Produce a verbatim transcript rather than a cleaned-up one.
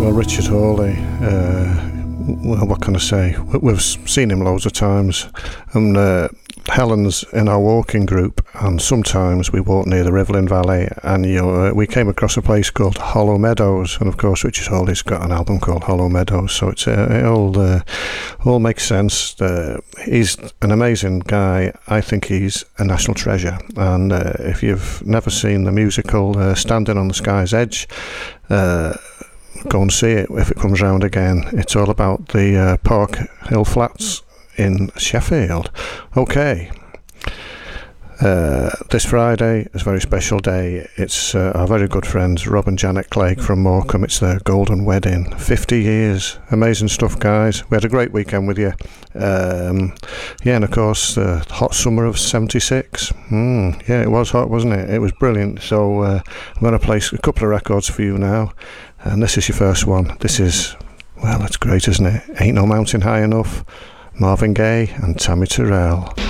Well, Richard Hawley, uh, well, what can I say? We've seen him loads of times, and uh, Helen's in our walking group, and sometimes we walk near the Rivlin Valley, and you know, uh, we came across a place called Hollow Meadows, and of course Richard Hawley's got an album called Hollow Meadows, so it's, uh, it all, uh, all makes sense. Uh, he's an amazing guy. I think he's a national treasure, and uh, if you've never seen the musical uh, Standing on the Sky's Edge, uh, go and see it if it comes round again. It's all about the uh, Park Hill Flats in Sheffield. Okay. Uh, this Friday is a very special day. It's uh, our very good friends Rob and Janet Clegg from Morecambe. It's their golden wedding. fifty years. Amazing stuff, guys. We had a great weekend with you. Um, yeah, and of course, the hot summer of seventy-six. Mm, yeah, it was hot, wasn't it? It was brilliant. So uh, I'm going to play a couple of records for you now. And this is your first one. This is, well, it's great, isn't it? Ain't No Mountain High Enough. Marvin Gaye and Tammy Terrell.